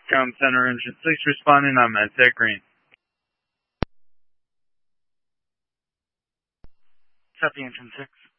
Com Center Engine 6 responding on MedTech Green. Copy Engine 6.